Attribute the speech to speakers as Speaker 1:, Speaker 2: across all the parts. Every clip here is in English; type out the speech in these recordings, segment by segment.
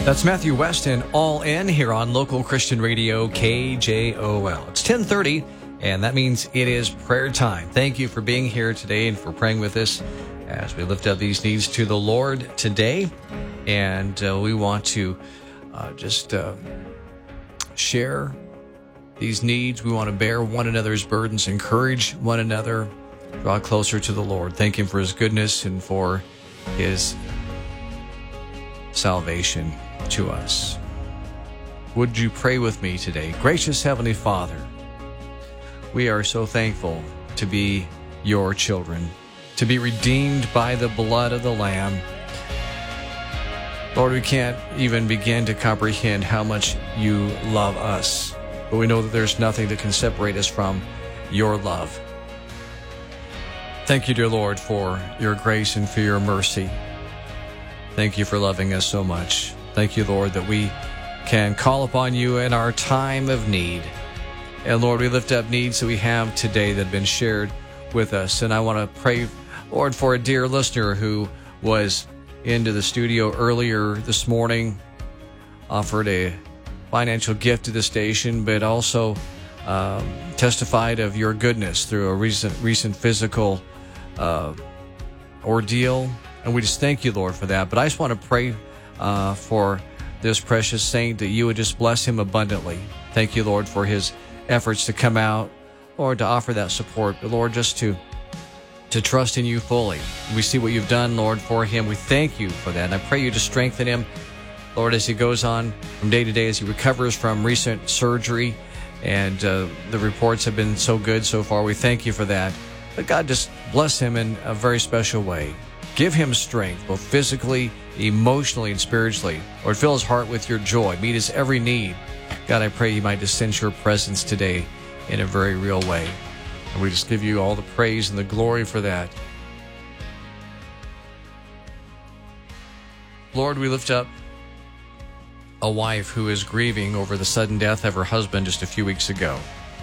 Speaker 1: That's Matthew Weston, All In, here on Local Christian Radio, KJOL. It's 10:30, and that means it is prayer time. Thank you for being here today and for praying with us as we lift up these needs to the Lord today. And we want to just share these needs. We want to bear one another's burdens, encourage one another, draw closer to the Lord. Thank Him for His goodness and for His salvation to us. Would you pray with me today? Gracious Heavenly Father, we are so thankful to be your children, to be redeemed by the blood of the Lamb. Lord, we can't even begin to comprehend how much you love us, but we know that there's nothing that can separate us from your love. Thank you, dear Lord, for your grace and for your mercy. Thank you for loving us so much. Thank you, Lord, that we can call upon you in our time of need. And Lord, we lift up needs that we have today that have been shared with us. And I want to pray, Lord, for a dear listener who was into the studio earlier this morning, offered a financial gift to the station, but also testified of your goodness through a recent physical ordeal. And we just thank you, Lord, for that. But I just want to pray for this precious saint that you would just bless him abundantly. Thank you, Lord, for his efforts to come out, Lord, to offer that support. But Lord, just to trust in you fully. We see what you've done, Lord, for him. We thank you for that. And I pray you to strengthen him, Lord, as he goes on from day to day, as he recovers from recent surgery. And the reports have been so good so far. We thank you for that. But God, just bless him in a very special way. Give him strength, both physically, emotionally, and spiritually. Lord, fill his heart with your joy. Meet his every need. God, I pray you might just sense your presence today in a very real way. And we just give you all the praise and the glory for that. Lord, we lift up a wife who is grieving over the sudden death of her husband just a few weeks ago.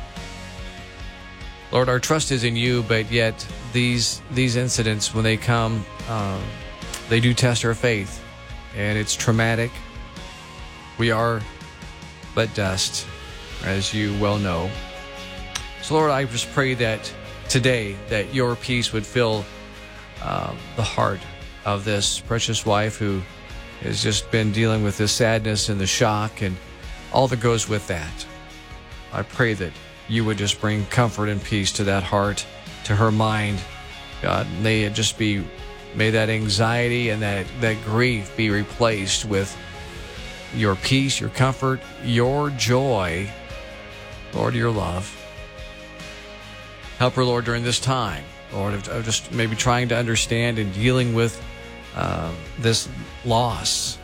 Speaker 1: Lord, our trust is in you, but yet these incidents, when they come, they do test our faith, and it's traumatic. We are but dust, as you well know. So, Lord, I just pray that today that your peace would fill the heart of this precious wife who has just been dealing with the sadness and the shock and all that goes with that. I pray that you would just bring comfort and peace to that heart, to her mind. God, may that anxiety and that grief be replaced with your peace, your comfort, your joy, Lord, your love. Help her, Lord, during this time, Lord, of just maybe trying to understand and dealing with this loss.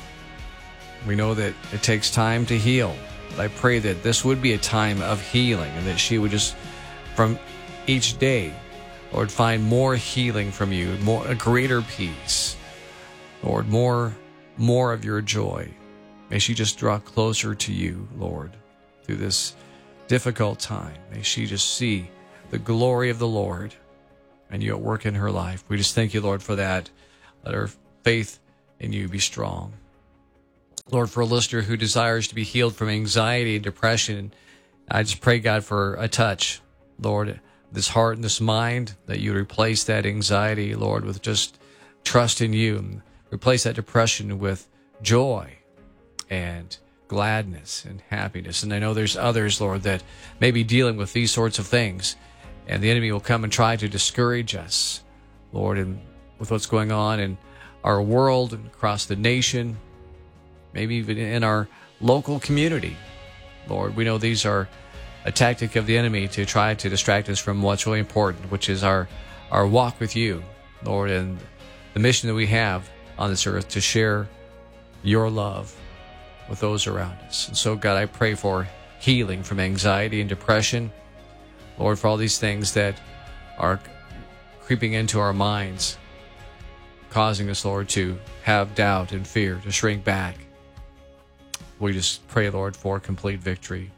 Speaker 1: We know that it takes time to heal. I pray that this would be a time of healing and that she would just, from each day, Lord, find more healing from you, a greater peace. Lord, more of your joy. May she just draw closer to you, Lord, through this difficult time. May she just see the glory of the Lord and you at work in her life. We just thank you, Lord, for that. Let her faith in you be strong. Lord, for a listener who desires to be healed from anxiety and depression, I just pray, God, for a touch, Lord, this heart and this mind, that you replace that anxiety, Lord, with just trust in you, and replace that depression with joy and gladness and happiness. And I know there's others, Lord, that may be dealing with these sorts of things, and the enemy will come and try to discourage us, Lord, and with what's going on in our world and across the nation, maybe even in our local community. Lord, we know these are a tactic of the enemy to try to distract us from what's really important, which is our walk with you, Lord, and the mission that we have on this earth to share your love with those around us. And so, God, I pray for healing from anxiety and depression, Lord, for all these things that are creeping into our minds, causing us, Lord, to have doubt and fear, to shrink back. We just pray, Lord, for complete victory.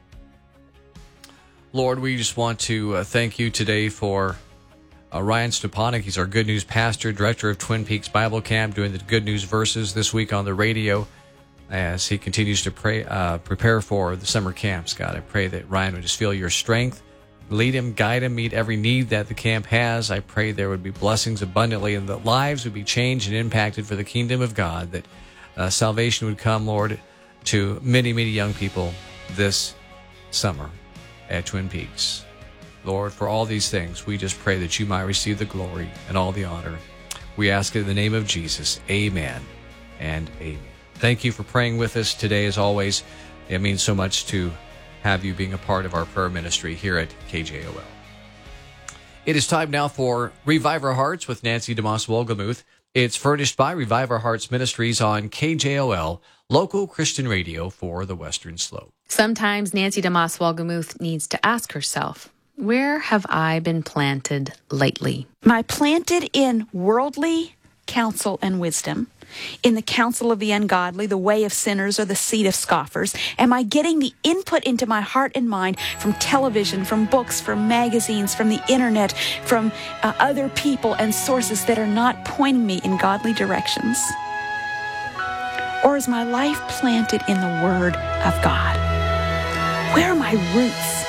Speaker 1: Lord, we just want to thank you today for Ryan Stepanek. He's our Good News pastor, director of Twin Peaks Bible Camp, doing the Good News verses this week on the radio. as he continues to prepare for the summer camps. God, I pray that Ryan would just feel your strength. Lead him, guide him, meet every need that the camp has. I pray there would be blessings abundantly and that lives would be changed and impacted for the kingdom of God, that salvation would come, Lord, to many, many young people this summer at Twin Peaks. Lord, for all these things, we just pray that you might receive the glory and all the honor. We ask it in the name of Jesus. Amen and amen. Thank you for praying with us today, as always. It means so much to have you being a part of our prayer ministry here at KJOL. It is time now for Revive Our Hearts with Nancy DeMoss Wolgemuth. It's furnished by Revive Our Hearts Ministries on KJOL, local Christian radio for the Western Slope.
Speaker 2: Sometimes Nancy DeMoss Wolgemuth needs to ask herself, where have I been planted lately?
Speaker 3: Am I planted in worldly counsel and wisdom, in the counsel of the ungodly, the way of sinners, or the seat of scoffers? Am I getting the input into my heart and mind from television, from books, from magazines, from the internet, from other people and sources that are not pointing me in godly directions? Or is my life planted in the Word of God? Where are my roots?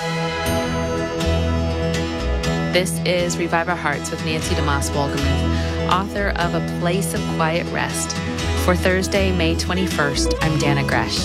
Speaker 2: This is Revive Our Hearts with Nancy DeMoss Wolgemuth, author of A Place of Quiet Rest. For Thursday, May 21st, I'm Dana Gresh.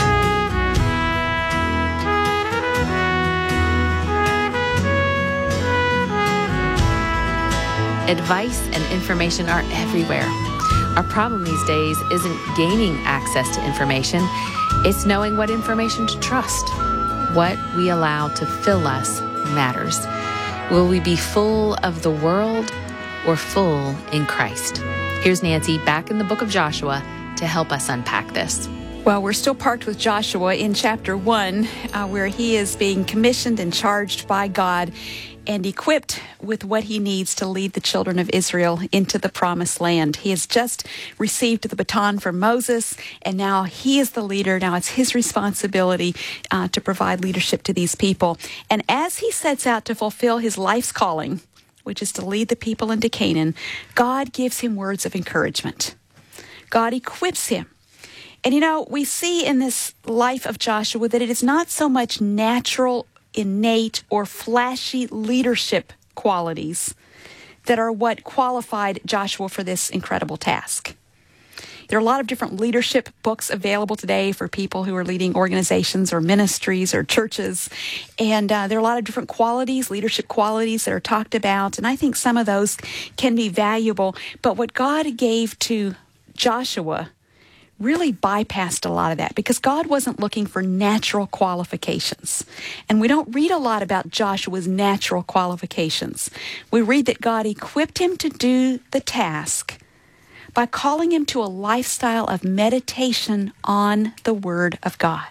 Speaker 2: Advice and information are everywhere. Our problem these days isn't gaining access to information, it's knowing what information to trust. What we allow to fill us matters. Will we be full of the world or full in Christ? Here's Nancy back in the book of Joshua to help us unpack this.
Speaker 3: Well, we're still parked with Joshua in chapter 1, where he is being commissioned and charged by God and equipped with what he needs to lead the children of Israel into the promised land. He has just received the baton from Moses, and now he is the leader. Now it's his responsibility to provide leadership to these people. And as he sets out to fulfill his life's calling, which is to lead the people into Canaan, God gives him words of encouragement. God equips him. And we see in this life of Joshua that it is not so much natural, innate, or flashy leadership qualities that are what qualified Joshua for this incredible task. There are a lot of different leadership books available today for people who are leading organizations or ministries or churches. And there are a lot of different qualities, leadership qualities that are talked about. And I think some of those can be valuable. But what God gave to Joshua really bypassed a lot of that, because God wasn't looking for natural qualifications. And we don't read a lot about Joshua's natural qualifications. We read that God equipped him to do the task by calling him to a lifestyle of meditation on the Word of God.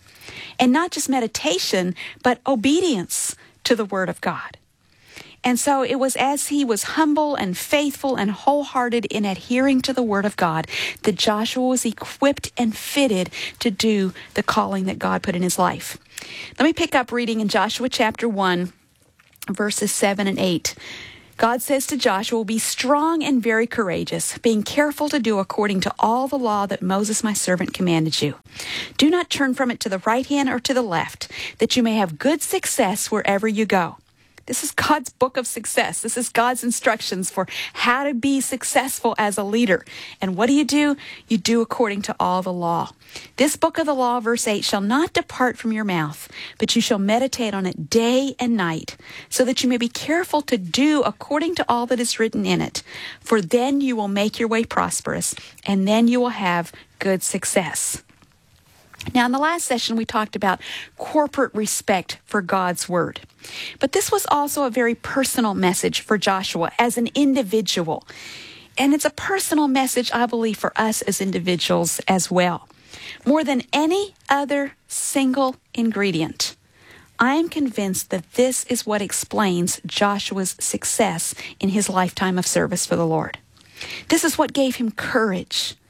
Speaker 3: And not just meditation, but obedience to the Word of God. And so it was as he was humble and faithful and wholehearted in adhering to the Word of God that Joshua was equipped and fitted to do the calling that God put in his life. Let me pick up reading in Joshua chapter 1, verses 7 and 8. God says to Joshua, "Be strong and very courageous, being careful to do according to all the law that Moses my servant commanded you. Do not turn from it to the right hand or to the left, that you may have good success wherever you go." This is God's book of success. This is God's instructions for how to be successful as a leader. And what do? You do according to all the law. This book of the law, verse 8, shall not depart from your mouth, but you shall meditate on it day and night, so that you may be careful to do according to all that is written in it. For then you will make your way prosperous, and then you will have good success. Now, in the last session, we talked about corporate respect for God's Word. But this was also a very personal message for Joshua as an individual. And it's a personal message, I believe, for us as individuals as well. More than any other single ingredient, I am convinced that this is what explains Joshua's success in his lifetime of service for the Lord. This is what gave him courage.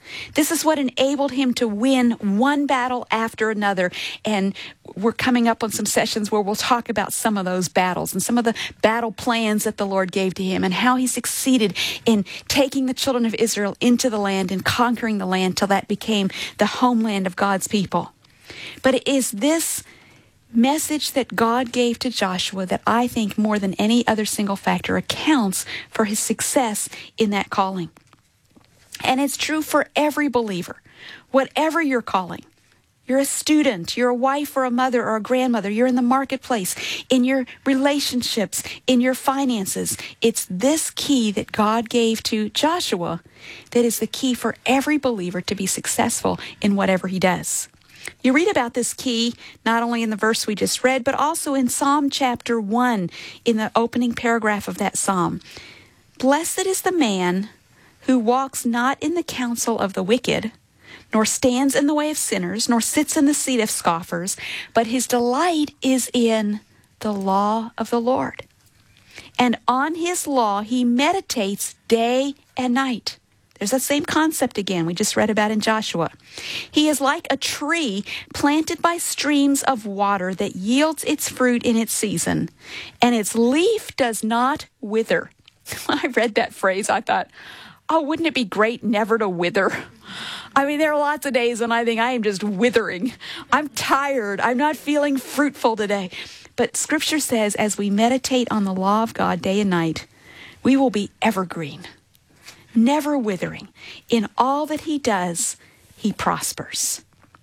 Speaker 3: This is what enabled him to win one battle after another. And we're coming up on some sessions where we'll talk about some of those battles and some of the battle plans that the Lord gave to him and how he succeeded in taking the children of Israel into the land and conquering the land till that became the homeland of God's people. But it is this message that God gave to Joshua that I think more than any other single factor accounts for his success in that calling. And it's true for every believer, whatever your calling. You're a student, you're a wife or a mother or a grandmother, you're in the marketplace, in your relationships, in your finances. It's this key that God gave to Joshua that is the key for every believer to be successful in whatever he does. You read about this key not only in the verse we just read, but also in Psalm chapter 1, in the opening paragraph of that psalm. Blessed is the man who walks not in the counsel of the wicked, nor stands in the way of sinners, nor sits in the seat of scoffers, but his delight is in the law of the Lord. And on his law he meditates day and night. There's that same concept again we just read about in Joshua. He is like a tree planted by streams of water that yields its fruit in its season, and its leaf does not wither. When I read that phrase, I thought, oh, wouldn't it be great never to wither? I mean, there are lots of days when I think I am just withering. I'm tired. I'm not feeling fruitful today. But Scripture says as we meditate on the law of God day and night, we will be evergreen, never withering. In all that he does, he prospers.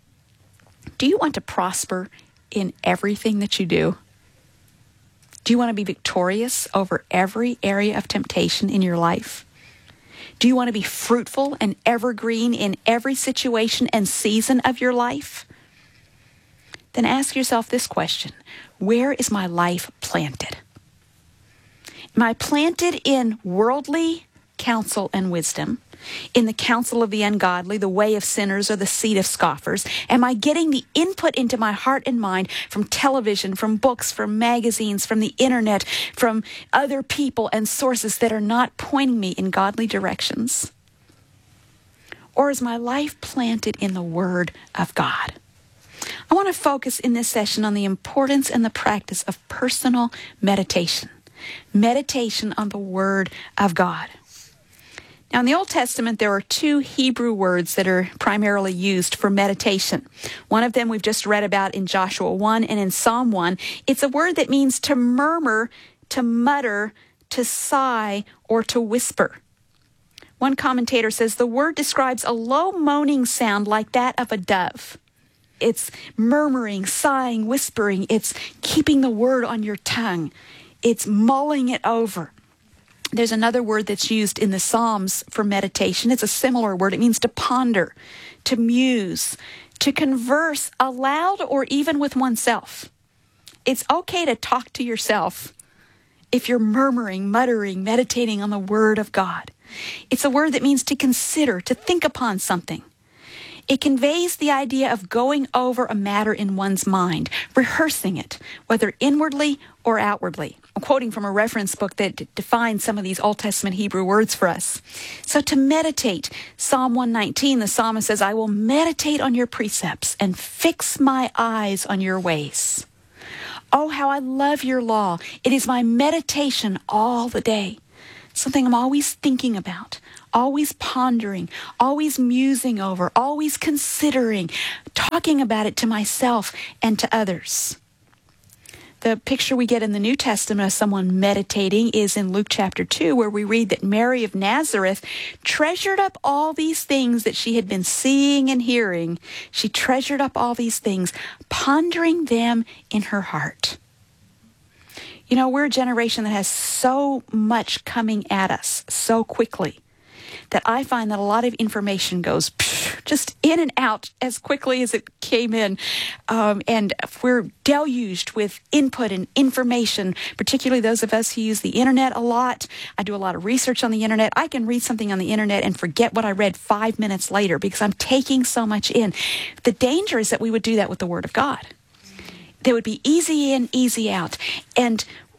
Speaker 3: Do you want to prosper in everything that you do? Do you want to be victorious over every area of temptation in your life? Do you want to be fruitful and evergreen in every situation and season of your life? Then ask yourself this question: where is my life planted? Am I planted in worldly counsel and wisdom, in the counsel of the ungodly, the way of sinners, or the seat of scoffers? Am I getting the input into my heart and mind from television, from books, from magazines, from the internet, from other people and sources that are not pointing me in godly directions? Or is my life planted in the Word of God? I want to focus in this session on the importance and the practice of personal meditation. Meditation on the Word of God. Now, in the Old Testament, there are two Hebrew words that are primarily used for meditation. One of them we've just read about in Joshua 1 and in Psalm 1. It's a word that means to murmur, to mutter, to sigh, or to whisper. One commentator says the word describes a low moaning sound like that of a dove. It's murmuring, sighing, whispering. It's keeping the word on your tongue. It's mulling it over. There's another word that's used in the Psalms for meditation. It's a similar word. It means to ponder, to muse, to converse aloud or even with oneself. It's okay to talk to yourself if you're murmuring, muttering, meditating on the Word of God. It's a word that means to consider, to think upon something. It conveys the idea of going over a matter in one's mind, rehearsing it, whether inwardly or outwardly. I'm quoting from a reference book that defines some of these Old Testament Hebrew words for us. So to meditate, Psalm 119, the psalmist says, I will meditate on your precepts and fix my eyes on your ways. Oh, how I love your law. It is my meditation all the day. Something I'm always thinking about, always pondering, always musing over, always considering, talking about it to myself and to others. The picture we get in the New Testament of someone meditating is in Luke chapter 2, where we read that Mary of Nazareth treasured up all these things that she had been seeing and hearing. She treasured up all these things, pondering them in her heart. You know, we're a generation that has so much coming at us so quickly that I find that a lot of information goes just in and out as quickly as it came in. And we're deluged with input and information, particularly those of us who use the internet a lot. I do a lot of research on the internet. I can read something on the internet and forget what I read 5 minutes later because I'm taking so much in. The danger is that we would do that with the Word of God. There would be easy in, easy out. And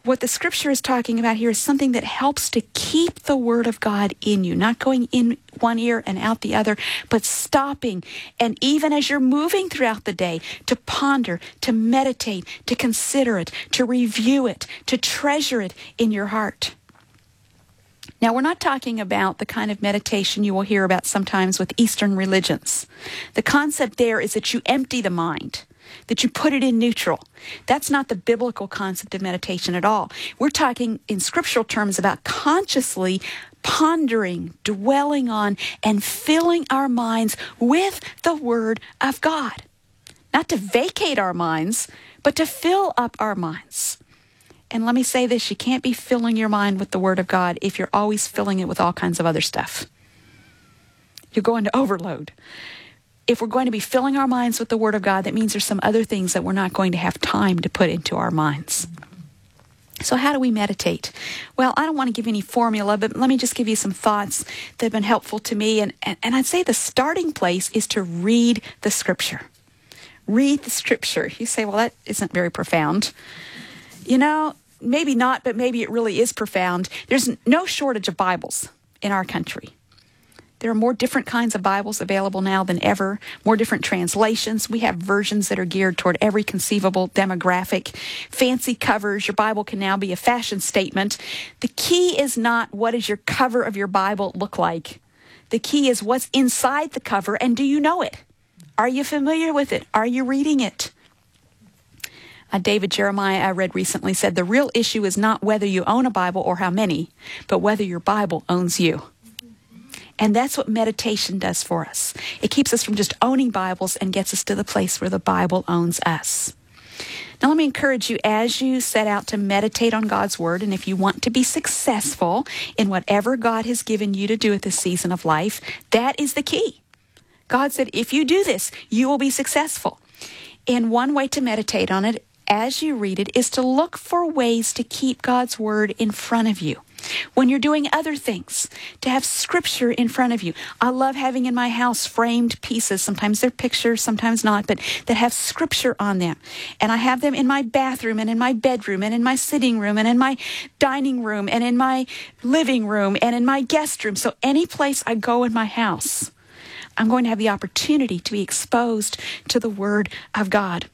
Speaker 3: what the scripture is talking about here is something that helps to keep the word of God in you, not going in one ear and out the other, but stopping. And even as you're moving throughout the day, to ponder, to meditate, to consider it, to review it, to treasure it in your heart. Now, we're not talking about the kind of meditation you will hear about sometimes with Eastern religions. The concept there is that you empty the mind, that you put it in neutral. That's not the biblical concept of meditation at all. We're talking in scriptural terms about consciously pondering, dwelling on, and filling our minds with the Word of God. Not to vacate our minds, but to fill up our minds. And let me say this, you can't be filling your mind with the Word of God if you're always filling it with all kinds of other stuff. You're going to overload. If we're going to be filling our minds with the Word of God, that means there's some other things that we're not going to have time to put into our minds. So how do we meditate? Well, I don't want to give you any formula, but let me just give you some thoughts that have been helpful to me. And I'd say the starting place is to read the Scripture. Read the Scripture. You say, well, that isn't very profound. You know, maybe not, but maybe it really is profound. There's no shortage of Bibles in our country. There are more different kinds of Bibles available now than ever, more different translations. We have versions that are geared toward every conceivable demographic. Fancy covers. Your Bible can now be a fashion statement. The key is not what does your cover of your Bible look like. The key is what's inside the cover, and do you know it? Are you familiar with it? Are you reading it? David Jeremiah, I read recently, said the real issue is not whether you own a Bible or how many, but whether your Bible owns you. And that's what meditation does for us. It keeps us from just owning Bibles and gets us to the place where the Bible owns us. Now, let me encourage you as you set out to meditate on God's Word, and if you want to be successful in whatever God has given you to do at this season of life, that is the key. God said, if you do this, you will be successful. And one way to meditate on it as you read it is to look for ways to keep God's Word in front of you. When you're doing other things, to have Scripture in front of you. I love having in my house framed pieces. Sometimes they're pictures, sometimes not, but that have Scripture on them. And I have them in my bathroom and in my bedroom and in my sitting room and in my dining room and in my living room and in my guest room. So any place I go in my house, I'm going to have the opportunity to be exposed to the Word of God.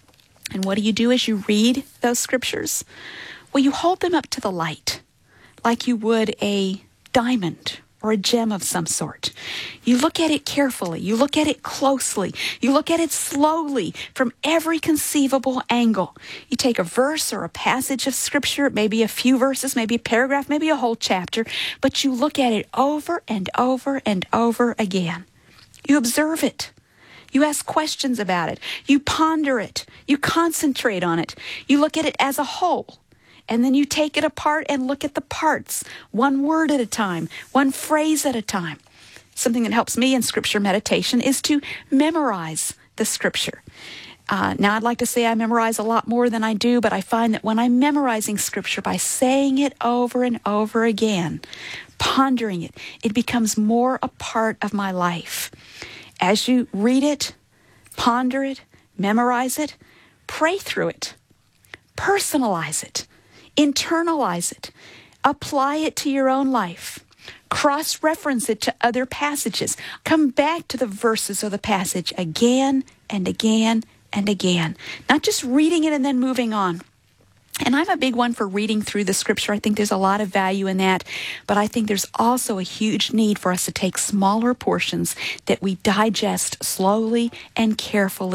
Speaker 3: And what do you do as you read those Scriptures? Well, you hold them up to the light, like you would a diamond or a gem of some sort. You look at it carefully. You look at it closely. You look at it slowly from every conceivable angle. You take a verse or a passage of Scripture, maybe a few verses, maybe a paragraph, maybe a whole chapter, but you look at it over and over and over again. You observe it. You ask questions about it. You ponder it. You concentrate on it. You look at it as a whole. And then you take it apart and look at the parts, one word at a time, one phrase at a time. Something that helps me in Scripture meditation is to memorize the Scripture. Now, I'd like to say I memorize a lot more than I do, but I find that when I'm memorizing Scripture by saying it over and over again, pondering it, it becomes more a part of my life. As you read it, ponder it, memorize it, pray through it, personalize it, internalize it, apply it to your own life, cross-reference it to other passages, come back to the verses or the passage again and again and again, not just reading it and then moving on. And I'm a big one for reading through the Scripture. I think there's a lot of value in that. But I think there's also a huge need for us to take smaller portions that we digest slowly and carefully.